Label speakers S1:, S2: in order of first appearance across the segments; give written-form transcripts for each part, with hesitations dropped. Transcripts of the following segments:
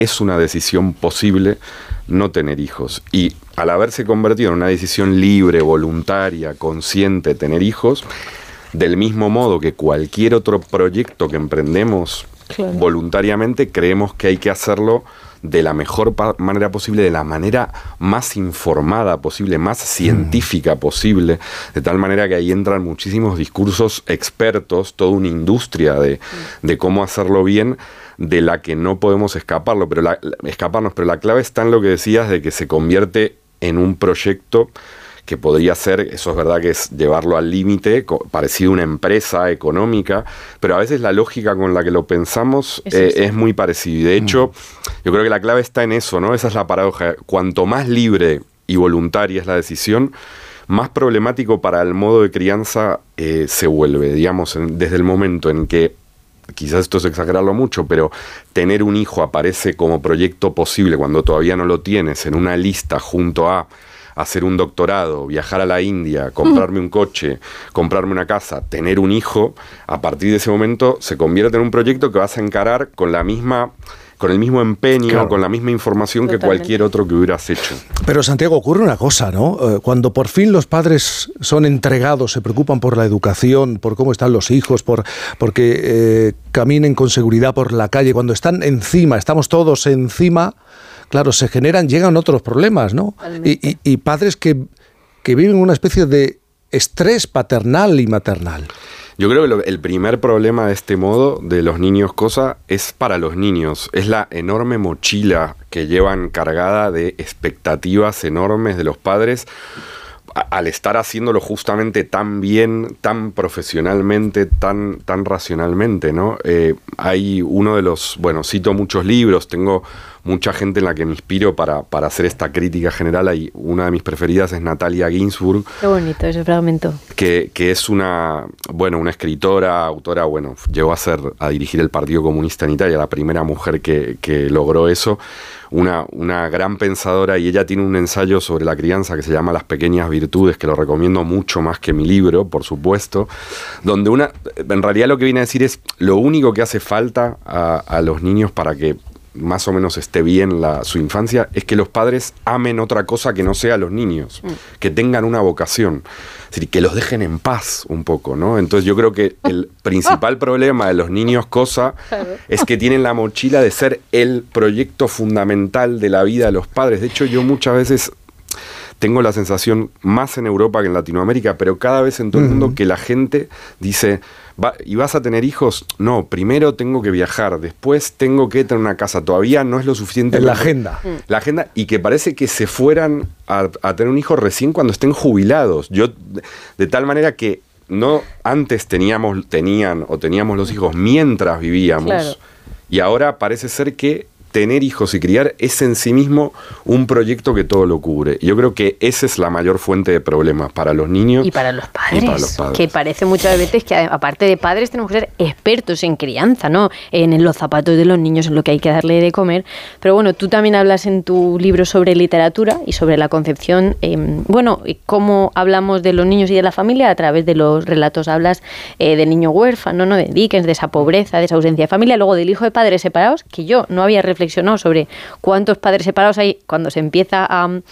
S1: es una decisión posible no tener hijos. Y al haberse convertido en una decisión libre, voluntaria, consciente, tener hijos, del mismo modo que cualquier otro proyecto que emprendemos voluntariamente, creemos que hay que hacerlo de la mejor manera posible, de la manera más informada posible, más científica posible, de tal manera que ahí entran muchísimos discursos expertos, toda una industria de cómo hacerlo bien, de la que no podemos escaparnos, pero la clave está en lo que decías de que se convierte en un proyecto que podría ser, eso es verdad que es llevarlo al límite, parecido a una empresa económica, pero a veces la lógica con la que lo pensamos es muy parecida. Y de hecho, yo creo que la clave está en eso, ¿no? Esa es la paradoja. Cuanto más libre y voluntaria es la decisión, más problemático para el modo de crianza se vuelve, digamos, desde el momento en que, quizás esto es exagerarlo mucho, pero tener un hijo aparece como proyecto posible cuando todavía no lo tienes en una lista junto a hacer un doctorado, viajar a la India, comprarme un coche, comprarme una casa, tener un hijo, a partir de ese momento se convierte en un proyecto que vas a encarar con el mismo empeño, con la misma información que cualquier otro que hubieras hecho.
S2: Pero, Santiago, ocurre una cosa, ¿no? Cuando por fin los padres son entregados, se preocupan por la educación, por cómo están los hijos, porque caminen con seguridad por la calle, cuando están encima, estamos todos encima, claro, llegan otros problemas, ¿no? Y padres que viven una especie de estrés paternal y maternal.
S1: Yo creo que el primer problema de este modo de los niños cosa es para los niños. Es la enorme mochila que llevan cargada de expectativas enormes de los padres al estar haciéndolo justamente tan bien, tan profesionalmente, tan racionalmente, ¿no? Hay uno de los, cito muchos libros, tengo mucha gente en la que me inspiro para hacer esta crítica general. Una de mis preferidas es Natalia Ginzburg.
S3: Qué bonito ese fragmento.
S1: Que es una escritora, autora, llegó a dirigir el Partido Comunista en Italia, la primera mujer que logró eso. Una gran pensadora, y ella tiene un ensayo sobre la crianza que se llama Las Pequeñas Virtudes, que lo recomiendo mucho más que mi libro, por supuesto, donde en realidad lo que viene a decir es lo único que hace falta a los niños para que más o menos esté bien su infancia, es que los padres amen otra cosa que no sea los niños, que tengan una vocación, es decir, que los dejen en paz un poco, ¿no? Entonces yo creo que el principal problema de los niños es que tienen la mochila de ser el proyecto fundamental de la vida de los padres. De hecho, yo muchas veces tengo la sensación, más en Europa que en Latinoamérica, pero cada vez en todo el mundo, que la gente dice, ¿y vas a tener hijos? No, primero tengo que viajar, después tengo que tener una casa. Todavía no es lo suficiente.
S2: En la agenda.
S1: La agenda, y que parece que se fueran a tener un hijo recién cuando estén jubilados. De tal manera que no antes teníamos los hijos mientras vivíamos, claro. Y ahora parece ser que tener hijos y criar es en sí mismo un proyecto que todo lo cubre. Yo creo que esa es la mayor fuente de problemas para los niños
S3: y para los padres. Que parece muchas veces que aparte de padres tenemos que ser expertos en crianza, ¿no? En los zapatos de los niños, en lo que hay que darle de comer. Pero bueno, tú también hablas en tu libro sobre literatura y sobre la concepción, cómo hablamos de los niños y de la familia a través de los relatos. Hablas del niño huérfano, ¿no? De Dickens, de esa pobreza, de esa ausencia de familia, luego del hijo de padres separados, que yo no había reflexionado sobre cuántos padres separados hay cuando se empieza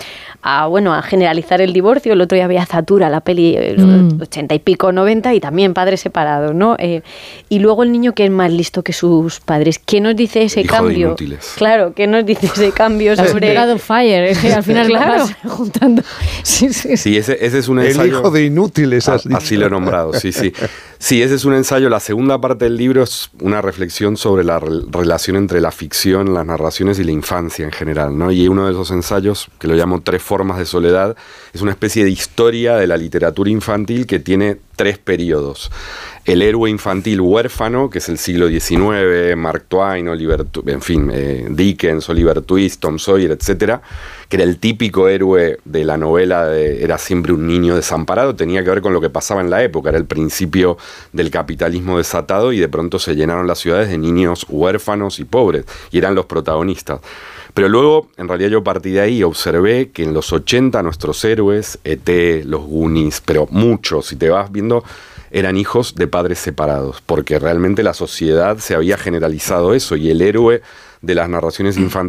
S3: a generalizar el divorcio. El otro día había Zatura, la peli 80 y pico, 90, y también padres separados, ¿no? Y luego el niño que es más listo que sus padres. ¿Qué nos dice ese
S1: hijo
S3: cambio?
S1: De inútiles.
S3: Claro, ¿qué nos dice ese cambio sobre...
S4: Fire, es que al final
S3: claro.
S4: Vas juntando.
S1: Sí, ese es un ensayo.
S2: El hijo de inútiles.
S1: Así lo he nombrado, sí. Sí, ese es un ensayo. La segunda parte del libro es una reflexión sobre la relación entre la ficción, las narraciones y la infancia en general, ¿no? Y uno de esos ensayos, que lo llamo 3 formas de soledad, es una especie de historia de la literatura infantil que tiene 3 periodos. El héroe infantil huérfano, que es el siglo XIX, Mark Twain, Dickens, Oliver Twist, Tom Sawyer, etcétera, que era el típico héroe de la novela, era siempre un niño desamparado, tenía que ver con lo que pasaba en la época, era el principio del capitalismo desatado y de pronto se llenaron las ciudades de niños huérfanos y pobres, y eran los protagonistas. Pero luego, en realidad yo partí de ahí y observé que en los 80 nuestros héroes, E.T., los Goonies, pero muchos, si te vas viendo, eran hijos de padres separados, porque realmente la sociedad se había generalizado eso, y el héroe de las narraciones infantiles